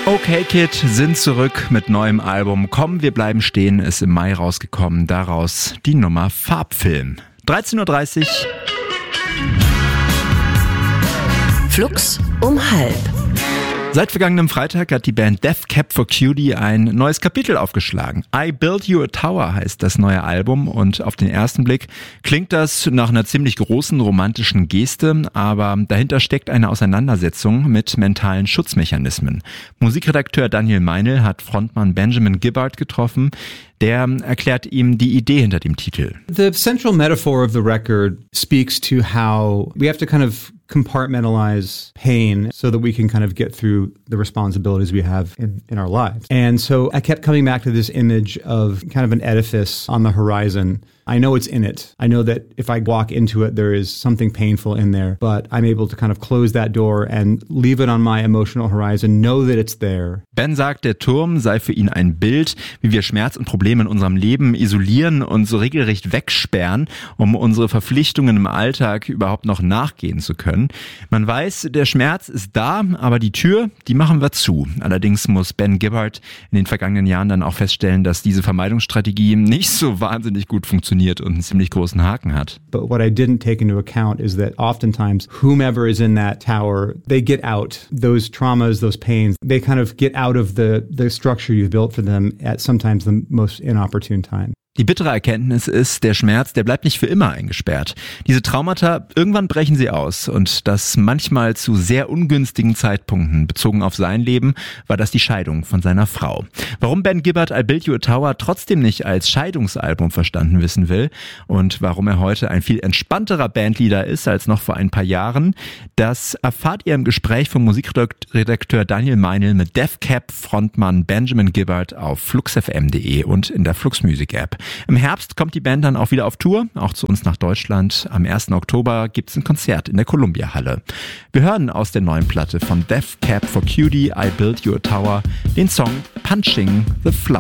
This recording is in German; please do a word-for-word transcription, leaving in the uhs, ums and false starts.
Okay Kid sind zurück mit neuem Album. Komm, wir bleiben stehen ist im Mai rausgekommen. Daraus die Nummer Farbfilm. dreizehn Uhr dreißig. Flux um halb. Seit vergangenem Freitag hat die Band Death Cab for Cutie ein neues Kapitel aufgeschlagen. I Built You a Tower heißt das neue Album und auf den ersten Blick klingt das nach einer ziemlich großen romantischen Geste, aber dahinter steckt eine Auseinandersetzung mit mentalen Schutzmechanismen. Musikredakteur Daniel Meinl hat Frontmann Benjamin Gibbard getroffen. Der erklärt ihm die Idee hinter dem Titel. The central metaphor of the record speaks to how we have to kind of compartmentalize pain so that we can kind of get through the responsibilities we have in, in our lives. And so I kept coming back to this image of kind of an edifice on the horizon. I know it's in it. I know that if I walk into it, there is something painful in there, but I'm able to kind of close that door and leave it on my emotional horizon, know that it's there. Ben sagt, der Turm sei für ihn ein Bild, wie wir Schmerz und Probleme in unserem Leben isolieren und so regelrecht wegsperren, um unsere Verpflichtungen im Alltag überhaupt noch nachgehen zu können. Man weiß, der Schmerz ist da, aber die Tür, die machen wir zu. Allerdings muss Ben Gibbard in den vergangenen Jahren dann auch feststellen, dass diese Vermeidungsstrategie nicht so wahnsinnig gut funktioniert und einen ziemlich großen Haken hat. But what I didn't take into account is that oftentimes whomever is in that tower, they get out. Those traumas, those pains, they kind of get out of the, the structure you've built for them at sometimes the most inopportune time. Die bittere Erkenntnis ist, der Schmerz, der bleibt nicht für immer eingesperrt. Diese Traumata, irgendwann brechen sie aus und das manchmal zu sehr ungünstigen Zeitpunkten. Bezogen auf sein Leben war das die Scheidung von seiner Frau. Warum Ben Gibbard I Built You a Tower trotzdem nicht als Scheidungsalbum verstanden wissen will und warum er heute ein viel entspannterer Bandleader ist als noch vor ein paar Jahren, das erfahrt ihr im Gespräch vom Musikredakteur Daniel Meinl mit Death Cab Frontmann Benjamin Gibbard auf flux f m punkt d e und in der Flux Music App. Im Herbst kommt die Band dann auch wieder auf Tour, auch zu uns nach Deutschland. Am ersten Oktober gibt's ein Konzert in der Columbia Halle. Wir hören aus der neuen Platte von Death Cab for Cutie, I Built You a Tower, den Song Punching the Flower.